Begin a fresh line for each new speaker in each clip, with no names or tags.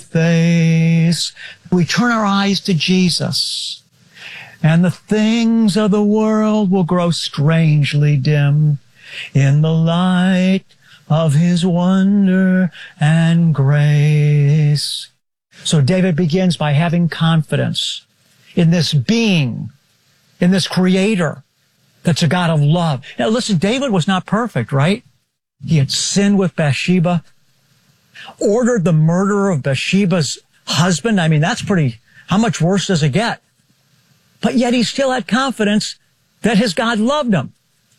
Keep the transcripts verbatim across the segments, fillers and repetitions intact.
face. We turn our eyes to Jesus, and the things of the world will grow strangely dim in the light of his wonder and grace. So David begins by having confidence in this being, in this creator that's a God of love. Now listen, David was not perfect, right? He had sinned with Bathsheba, ordered the murder of Bathsheba's husband. I mean, that's pretty, how much worse does it get? But yet he still had confidence that his God loved him.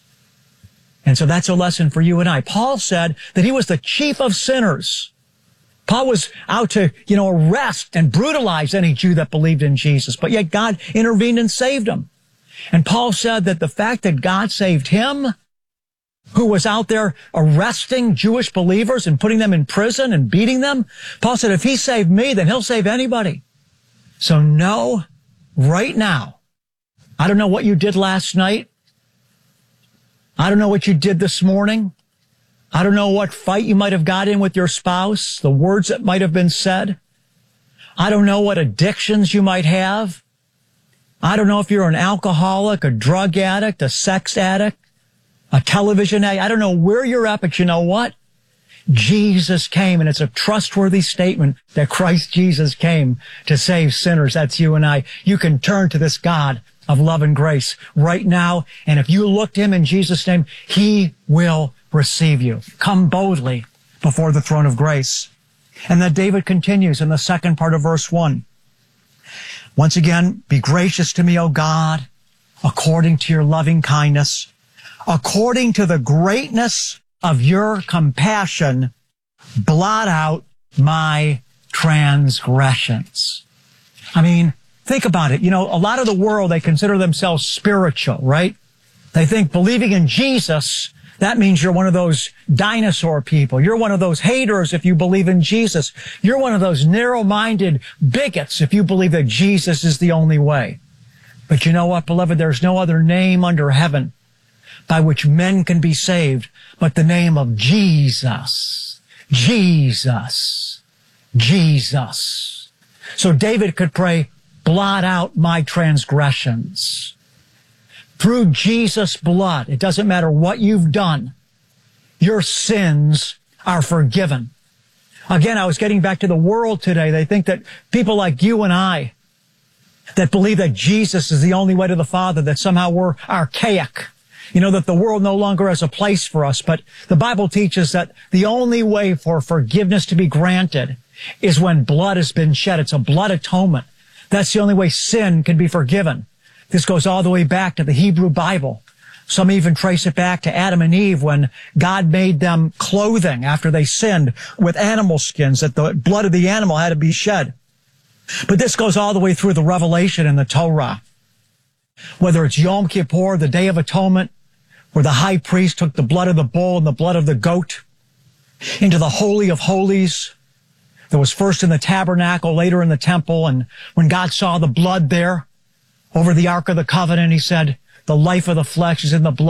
And so that's a lesson for you and I. Paul said that he was the chief of sinners. Paul was out to, you know, arrest and brutalize any Jew that believed in Jesus, but yet God intervened and saved him. And Paul said that the fact that God saved him, who was out there arresting Jewish believers and putting them in prison and beating them, Paul said, if he saved me, then he'll save anybody. So know right now, I don't know what you did last night. I don't know what you did this morning. I don't know what fight you might have got in with your spouse, the words that might have been said. I don't know what addictions you might have. I don't know if you're an alcoholic, a drug addict, a sex addict, a television addict. I don't know where you're at, but you know what? Jesus came, and it's a trustworthy statement that Christ Jesus came to save sinners. That's you and I. You can turn to this God of love and grace right now, and if you look to him in Jesus' name, he will receive you. Come boldly before the throne of grace. And then David continues in the second part of verse one. Once again, be gracious to me, O God, according to your loving kindness, according to the greatness of your compassion, blot out my transgressions. I mean, think about it. You know, a lot of the world, they consider themselves spiritual, right? They think believing in Jesus, that means you're one of those dinosaur people. You're one of those haters if you believe in Jesus. You're one of those narrow-minded bigots if you believe that Jesus is the only way. But you know what, beloved? There's no other name under heaven by which men can be saved but the name of Jesus. Jesus. Jesus. So David could pray, blot out my transgressions. Through Jesus' blood, it doesn't matter what you've done, your sins are forgiven. Again, I was getting back to the world today. They think that people like you and I that believe that Jesus is the only way to the Father, that somehow we're archaic. You know, that the world no longer has a place for us. But the Bible teaches that the only way for forgiveness to be granted is when blood has been shed. It's a blood atonement. That's the only way sin can be forgiven. This goes all the way back to the Hebrew Bible. Some even trace it back to Adam and Eve when God made them clothing after they sinned with animal skins, that the blood of the animal had to be shed. But this goes all the way through the Revelation and the Torah. Whether it's Yom Kippur, the Day of Atonement, where the high priest took the blood of the bull and the blood of the goat into the Holy of Holies. That was first in the tabernacle, later in the temple. And when God saw the blood there over the Ark of the Covenant, he said, the life of the flesh is in the blood.